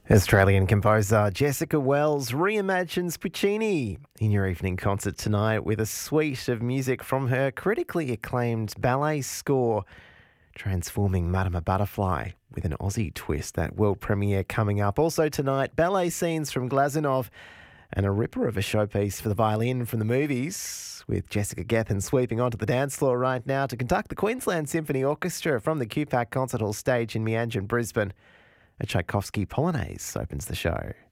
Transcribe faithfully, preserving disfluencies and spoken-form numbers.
Australian composer Jessica Wells reimagines Puccini in your evening concert tonight with a suite of music from her critically acclaimed ballet score, transforming Madama Butterfly with an Aussie twist. That world premiere coming up. Also tonight, ballet scenes from Glazunov and a ripper of a showpiece for the violin from the movies, with Jessica Gethin sweeping onto the dance floor right now to conduct the Queensland Symphony Orchestra from the Q PAC Concert Hall stage in Meanjin, Brisbane. A Tchaikovsky Polonaise opens the show.